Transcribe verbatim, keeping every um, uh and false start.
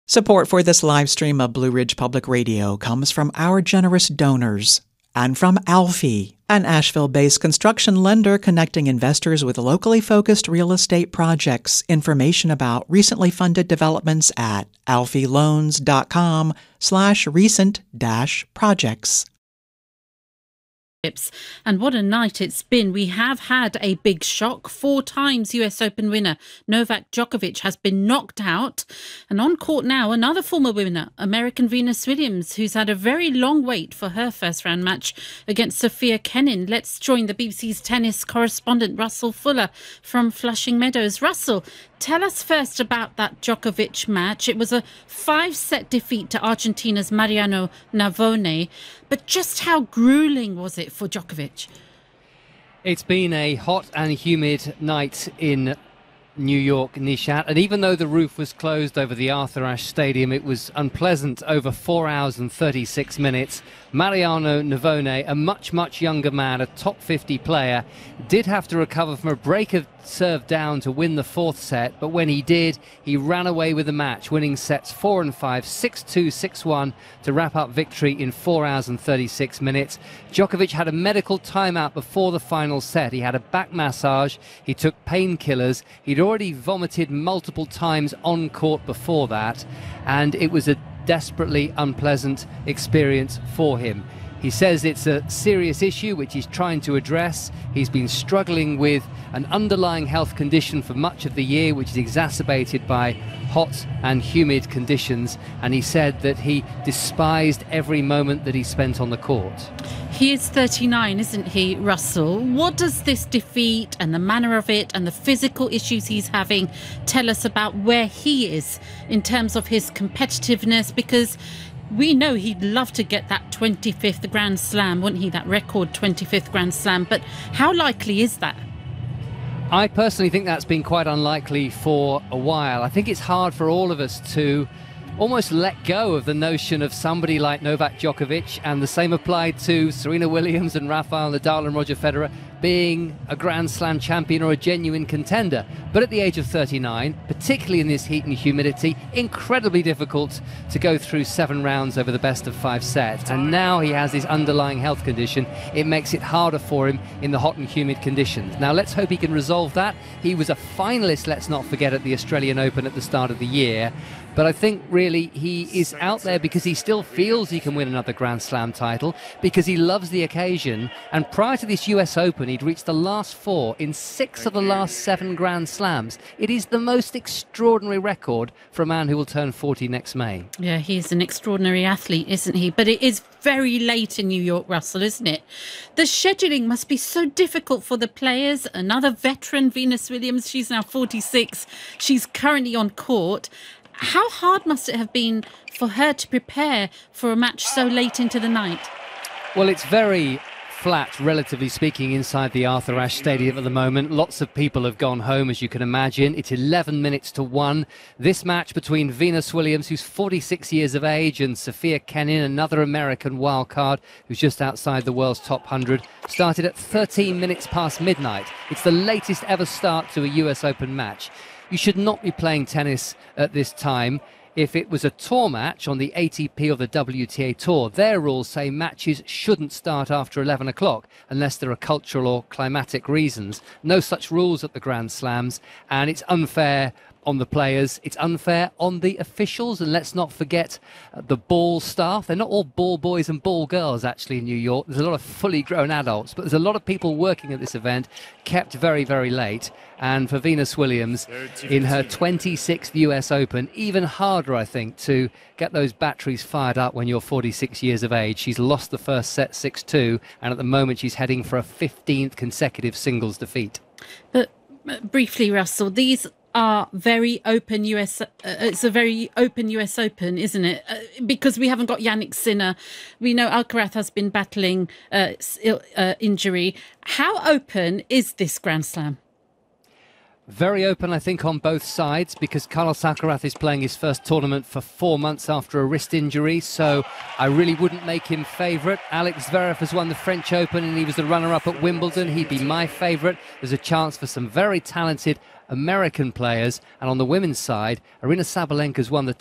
Support for this live stream of Blue Ridge Public Radio comes from our generous donors and from Alfie, an Asheville-based construction lender connecting investors with locally focused real estate projects. Information about recently funded developments at alfieloans.com slash recent dash projects. And what a night it's been. We have had a big shock. Four times U S Open winner Novak Djokovic has been knocked out. And on court now, another former winner, American Venus Williams, who's had a very long wait for her first round match against Sofia Kenin. Let's join the B B C's tennis correspondent Russell Fuller from Flushing Meadows. Russell, tell us first about that Djokovic match. It was a five-set defeat to Argentina's Mariano Navone. But just how grueling was it for Djokovic? It's been a hot and humid night in New York, Nishat, and even though the roof was closed over the Arthur Ashe Stadium, it was unpleasant over four hours and thirty-six minutes. Mariano Navone, a much, much younger man, a top fifty player, did have to recover from a break of serve down to win the fourth set, but when he did, he ran away with the match, winning sets four and five, six two, six one to wrap up victory in four hours and thirty-six minutes. Djokovic had a medical timeout before the final set. He had a back massage, he took painkillers, he'd already vomited multiple times on court before that, and it was a desperately unpleasant experience for him. He says it's a serious issue which he's trying to address. He's been struggling with an underlying health condition for much of the year, which is exacerbated by hot and humid conditions, and he said that he despised every moment that he spent on the court. He is thirty-nine, isn't he, Russell? What does this defeat and the manner of it and the physical issues he's having tell us about where he is in terms of his competitiveness? Because we know he'd love to get that twenty-fifth Grand Slam, wouldn't he? That record twenty-fifth Grand Slam. But how likely is that? I personally think that's been quite unlikely for a while. I think it's hard for all of us to almost let go of the notion of somebody like Novak Djokovic, and the same applied to Serena Williams and Rafael Nadal and Roger Federer, being a Grand Slam champion or a genuine contender. But at the age of thirty-nine, particularly in this heat and humidity, incredibly difficult to go through seven rounds over the best of five sets. And now he has this underlying health condition. It makes it harder for him in the hot and humid conditions. Now let's hope he can resolve that. He was a finalist, let's not forget, at the Australian Open at the start of the year. But I think really he is out there because he still feels he can win another Grand Slam title, because he loves the occasion. And prior to this U S Open, he'd reached the last four in six of the last seven Grand Slams. It is the most extraordinary record for a man who will turn forty next May. Yeah, he's an extraordinary athlete, isn't he? But it is very late in New York, Russell, isn't it? The scheduling must be so difficult for the players. Another veteran, Venus Williams, she's now forty-six. She's currently on court. How hard must it have been for her to prepare for a match so late into the night? Well, it's very flat, relatively speaking, inside the Arthur Ashe Stadium at the moment. Lots of people have gone home, as you can imagine. It's eleven minutes to one. This match between Venus Williams, who's forty-six years of age, and Sofia Kenin, another American wildcard who's just outside the world's top one hundred, started at thirteen minutes past midnight. It's the latest ever start to a U S Open match. You should not be playing tennis at this time. If it was a tour match on the A T P or the W T A Tour, their rules say matches shouldn't start after eleven o'clock unless there are cultural or climatic reasons. No such rules at the Grand Slams, and it's unfair on the players, it's unfair on the officials, and let's not forget uh, the ball staff. They're not all ball boys and ball girls, actually, in New York. There's a lot of fully grown adults, but there's a lot of people working at this event, kept very, very late. And for Venus Williams, in her twenty-sixth U S Open, even harder, I think, to get those batteries fired up when you're forty-six years of age. She's lost the first set six two, and at the moment she's heading for a fifteenth consecutive singles defeat. But uh, briefly, Russell, these are very open U S. Uh, it's a very open U S Open, isn't it? Uh, because we haven't got Yannick Sinner. We know Alcaraz has been battling uh, uh, injury. How open is this Grand Slam? Very open, I think, on both sides, because Carlos Alcaraz is playing his first tournament for four months after a wrist injury, so I really wouldn't make him favourite. Alex Zverev has won the French Open and he was the runner-up at Wimbledon. He'd be my favourite. There's a chance for some very talented American players. And on the women's side, Aryna Sabalenka's won the